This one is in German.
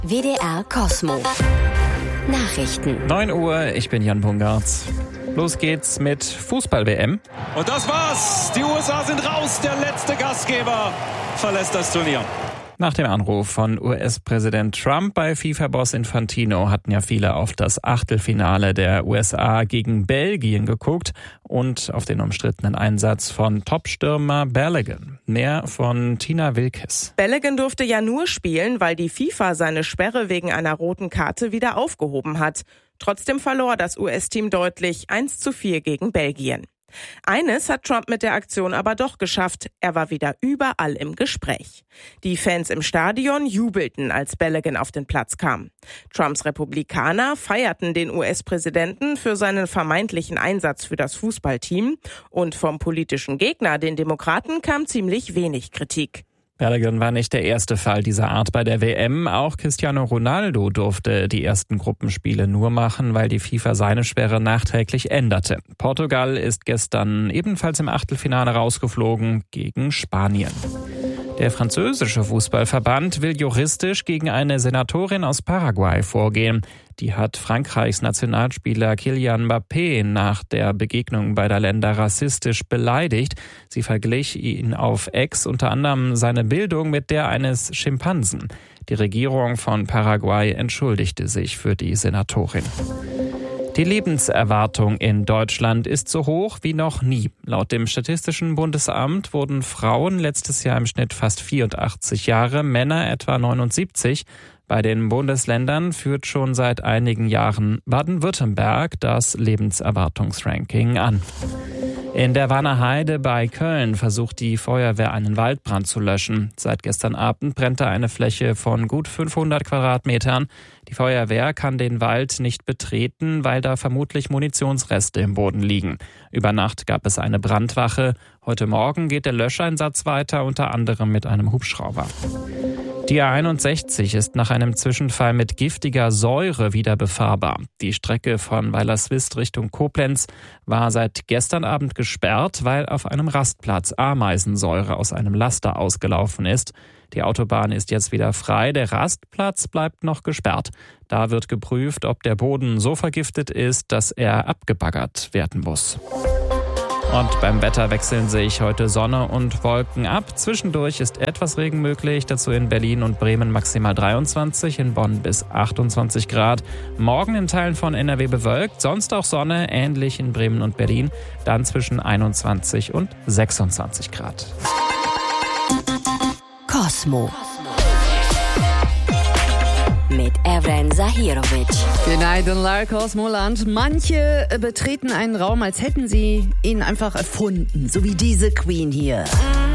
WDR Cosmo. Nachrichten. 9 Uhr, ich bin Jan Pungartz. Los geht's mit Fußball-WM. Und das war's. Die USA sind raus. Der letzte Gastgeber verlässt das Turnier. Nach dem Anruf von US-Präsident Trump bei FIFA-Boss Infantino hatten ja viele auf das Achtelfinale der USA gegen Belgien geguckt und auf den umstrittenen Einsatz von Topstürmer Balogun. Mehr von Tina Wilkes. Balogun durfte ja nur spielen, weil die FIFA seine Sperre wegen einer roten Karte wieder aufgehoben hat. Trotzdem verlor das US-Team deutlich 1:4 gegen Belgien. Eines hat Trump mit der Aktion aber doch geschafft. Er war wieder überall im Gespräch. Die Fans im Stadion jubelten, als Balogun auf den Platz kam. Trumps Republikaner feierten den US-Präsidenten für seinen vermeintlichen Einsatz für das Fußballteam. Und vom politischen Gegner, den Demokraten, kam ziemlich wenig Kritik. Balogun war nicht der erste Fall dieser Art bei der WM. Auch Cristiano Ronaldo durfte die ersten Gruppenspiele nur machen, weil die FIFA seine Sperre nachträglich änderte. Portugal ist gestern ebenfalls im Achtelfinale rausgeflogen gegen Spanien. Der französische Fußballverband will juristisch gegen eine Senatorin aus Paraguay vorgehen. Die hat Frankreichs Nationalspieler Kylian Mbappé nach der Begegnung beider Länder rassistisch beleidigt. Sie verglich ihn auf X unter anderem seine Bildung mit der eines Schimpansen. Die Regierung von Paraguay entschuldigte sich für die Senatorin. Die Lebenserwartung in Deutschland ist so hoch wie noch nie. Laut dem Statistischen Bundesamt wurden Frauen letztes Jahr im Schnitt fast 84 Jahre, Männer etwa 79. Bei den Bundesländern führt schon seit einigen Jahren Baden-Württemberg das Lebenserwartungsranking an. In der Warner Heide bei Köln versucht die Feuerwehr, einen Waldbrand zu löschen. Seit gestern Abend brennt da eine Fläche von gut 500 Quadratmetern. Die Feuerwehr kann den Wald nicht betreten, weil da vermutlich Munitionsreste im Boden liegen. Über Nacht gab es eine Brandwache. Heute Morgen geht der Löscheinsatz weiter, unter anderem mit einem Hubschrauber. Die A61 ist nach einem Zwischenfall mit giftiger Säure wieder befahrbar. Die Strecke von Weilerswist Richtung Koblenz war seit gestern Abend gesperrt, weil auf einem Rastplatz Ameisensäure aus einem Laster ausgelaufen ist. Die Autobahn ist jetzt wieder frei, der Rastplatz bleibt noch gesperrt. Da wird geprüft, ob der Boden so vergiftet ist, dass er abgebaggert werden muss. Und beim Wetter wechseln sich heute Sonne und Wolken ab. Zwischendurch ist etwas Regen möglich, dazu in Berlin und Bremen maximal 23, in Bonn bis 28 Grad. Morgen in Teilen von NRW bewölkt, sonst auch Sonne, ähnlich in Bremen und Berlin, dann zwischen 21 und 26 Grad. Cosmo. Mit Evren Zahirovic. Günaydın Cosmoland. Manche betreten einen Raum, als hätten sie ihn einfach erfunden, so wie diese Queen hier.